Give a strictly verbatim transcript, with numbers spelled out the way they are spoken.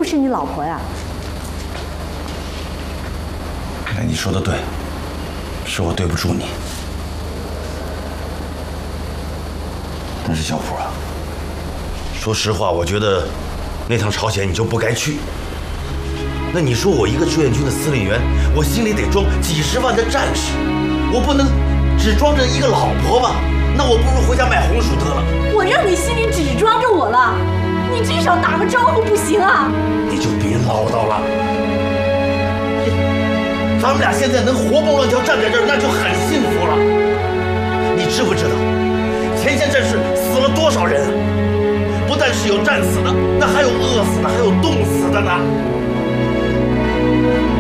是你老婆呀？ 哎，你说的对，是我对不住你。但是小普啊，说实话，我觉得那趟朝鲜你就不该去。那你说我一个志愿军的司令员，我心里得装几十万的战士，我不能只装着一个老婆吧？那我不如回家卖红薯得了。 我让你心里只装着我了，你至少打个招呼不行啊？ 你就别唠叨了。咱们俩现在能活蹦乱跳站在这儿，那就很幸福了。你知不知道，前线战士死了多少人啊？不但是有战死的，那还有饿死的，还有冻死的呢。